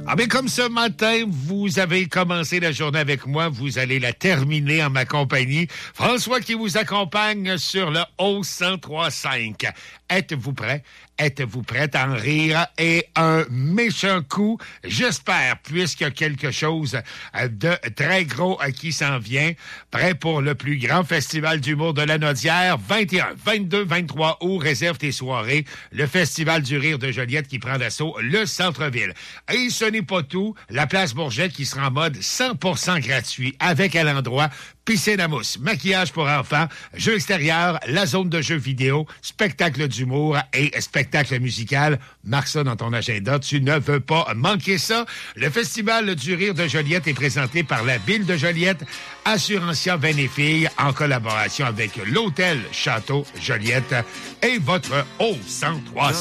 Ah bien, comme ce matin, vous avez commencé la journée avec moi, vous allez la terminer en ma compagnie. François qui vous accompagne sur le O1035. Êtes-vous prêts? Êtes-vous prête à en rire? Et un méchant coup, j'espère, puisqu'il y a quelque chose de très gros qui s'en vient. Prêt pour le plus grand festival d'humour de la Naudière. 21, 22, 23 août, réserve tes soirées. Le festival du rire de Joliette qui prend d'assaut le centre-ville. Et ce n'est pas tout. La place Bourget qui sera en mode 100% gratuit avec à l'endroit piscine à mousse, maquillage pour enfants, jeux extérieurs, la zone de jeux vidéo, spectacle d'humour et spectacle musical. Marque ça dans ton agenda, tu ne veux pas manquer ça. Le Festival du rire de Joliette est présenté par la Ville de Joliette, Assurancia Vénéfille, en collaboration avec l'Hôtel Château Joliette et votre O1035.